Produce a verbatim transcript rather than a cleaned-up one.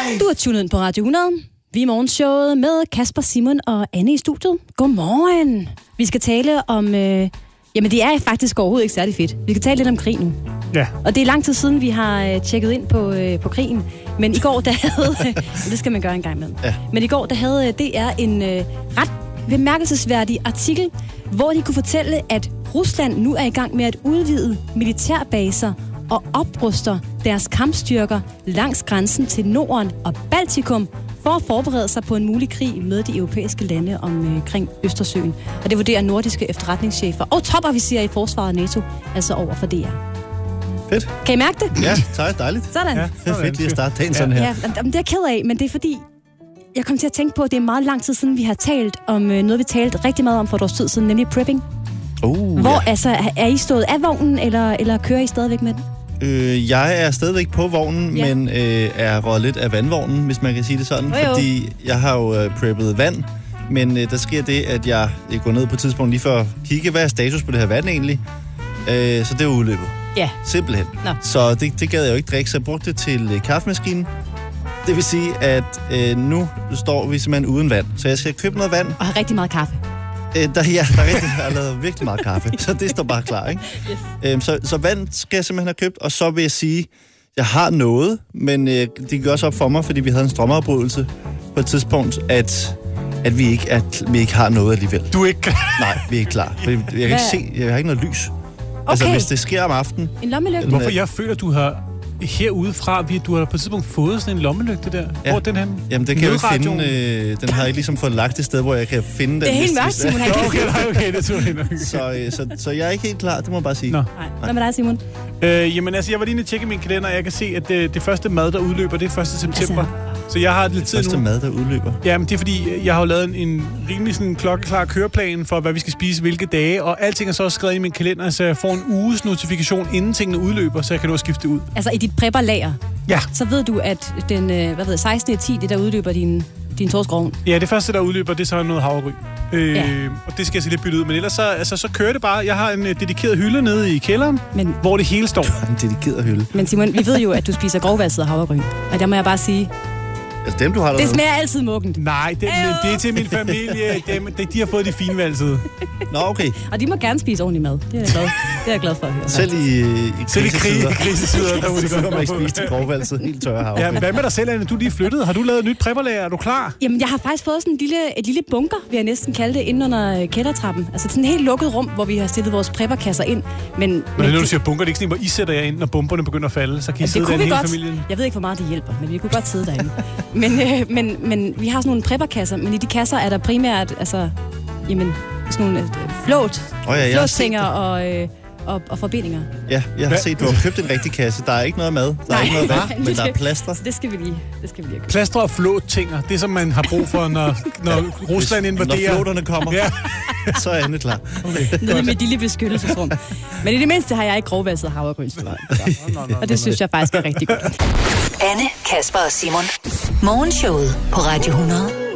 Du er tunet ind på Radio hundrede. Vi er morgenshowet med Kasper, Simon og Anne i studiet. Godmorgen. Vi skal tale om... Øh, jamen, det er faktisk overhovedet ikke særlig fedt. Vi skal tale lidt om krig nu. Ja. Og det er lang tid siden, vi har øh, tjekket ind på, øh, på krigen. Men i går, der havde... Øh, det skal man gøre en gang med. Ja. Men i går, der havde øh, D R en øh, ret bemærkelsesværdig artikel, hvor de kunne fortælle, at Rusland nu er i gang med at udvide militærbaser og opruster deres kampstyrker langs grænsen til Norden og Baltikum for at forberede sig på en mulig krig med de europæiske lande omkring øh, Østersøen. Og det vurderer nordiske efterretningschefer og topofficerer i forsvaret NATO, altså over for D R. Fedt. Kan I mærke det? Ja, tak, dejligt. Sådan. Ja, det er fedt lige at starte dagen sådan her. Ja, jamen, det er jeg ked af, men det er fordi, jeg kom til at tænke på, at det er meget lang tid siden, vi har talt om øh, noget, vi talte rigtig meget om for et års tid siden, nemlig prepping. Uh, Hvor ja. altså, er I stået af vognen, eller, eller kører I stadigvæk med den? Øh, jeg er stadigvæk på vognen, Ja. ja. men øh, er røget lidt af vandvognen, hvis man kan sige det sådan. Jo, jo. Fordi jeg har jo øh, preppet vand, men øh, der sker det, at jeg, jeg går ned på et tidspunkt lige for at kigge, hvad er status på det her vand egentlig. Øh, så det er jo udløbet. Ja. Simpelthen. Nå. Så det, det gad jeg jo ikke drikke, så jeg brugte det til øh, kaffemaskinen. Det vil sige, at øh, nu står vi simpelthen uden vand. Så jeg skal købe noget vand. Og har rigtig meget kaffe. Øh, der, ja, der er rigtig, jeg har lavet virkelig meget kaffe, så det står bare klar, ikke? Yes. Øhm, så, så vand skal jeg simpelthen have købt, og så vil jeg sige, jeg har noget, men øh, det gik også op for mig, fordi vi havde en strømafbrydelse på et tidspunkt, at, at vi, ikke er, vi ikke har noget alligevel. Du er ikke... Nej, vi er ikke klar. Fordi jeg kan ikke se, jeg har ikke noget lys. Okay. Altså, hvis det sker om aftenen... En lommelygte? Hvorfor jeg føler, du har herudefra, du har på et tidspunkt fået sådan en lommelygte der. Ja. Hvor er den hen? Jamen, det kan jeg jo ikke Nødradioen? finde... Øh, den har jeg ikke ligesom fået lagt et sted, hvor jeg kan finde den. Det er helt hvis- mørkt, hvis- Simon. Han kan Okay, ikke nej, okay, det tror jeg nok. Så, øh, så, så jeg er ikke helt klar, det må jeg bare sige. Nå. Nej. Hvad med dig, Simon? Øh, jamen altså, jeg var lige inde og tjekke min kalender, og jeg kan se, at det, det første mad, der udløber, det er første september. Altså, så jeg har lidt tid Første nu. mad, der udløber. Jamen, det er fordi, jeg har jo lavet en, en rimelig sådan klokkeklar køreplan for, hvad vi skal spise hvilke dage, og alting er så også skrevet i min kalender, så jeg får en uges notifikation, inden tingene udløber, så jeg kan nå at skifte det ud. Altså i dit prepperlager, Ja. så ved du, at den øh, hvad ved, jeg, sekstende ti det der udløber din, din torskovn. Ja, det første, der udløber, det er så noget havregryn. Øh, Ja. Og det skal jeg så lidt bytte ud. Men ellers så, altså, så kører det bare. Jeg har en uh, dedikeret hylde nede i kælderen, Men, hvor det hele står. En dedikeret hylde. men Simon, vi ved jo, at du spiser grovvalset havregryn. Og der må jeg bare sige, Altså dem, du har det dernede. smager altid muggent. Nej, det, men det er til min familie. Dem, de, de har fået de finvalsede. Nå, okay. Og de må gerne spise ordentlig mad. Det er jeg glad, det er jeg glad for at høre. Selv i, i Selv i krig, krisetider. krisetider, der må de Så kan man godt ikke spise til grovvalset, helt tørre hav. Ja, men hvad med dig selv, Anne? Du er lige flyttet. Har du lavet et nyt prepperlager? Er du klar? Jamen, jeg har faktisk fået sådan en lille, et lille bunker, vil jeg næsten kalde det, inde under kældertrappen. Altså sådan et helt lukket rum, hvor vi har stillet vores prepperkasser ind. Men, Men det er, når du siger bunker, det er ikke sådan, hvor I sætter jer ind, når bomberne begynder at falde. Så kan I det sidde kunne der vi hele godt. familien. Jeg ved ikke, hvor meget det hjælper, men vi kunne godt sidde derinde. men, øh, men, men vi har sådan nogle prepperkasser, men i de kasser er der primært, altså, jamen, sådan nogle øh, flåt, Åh ja, jeg har set flåtstænger det. og, øh, og, og forbindinger. Ja, jeg har Hvad? set, du har købt en rigtig kasse. Der er ikke noget mad, der Nej. er ikke noget vand, Nej, men det der er skal- plaster. Så det skal vi lige, det skal vi lige have. Plaster og flåttinger, det som man har brug for, når, når Rusland Når invaderer. flåterne kommer, Ja. så er Anne klar. Nede i mit lille beskyttelsesrum. Men i det mindste har jeg ikke grovvalset havregryn. Og det synes jeg faktisk er rigtig godt. Anne, Kasper og Simon. Morgenshowet på Radio hundrede.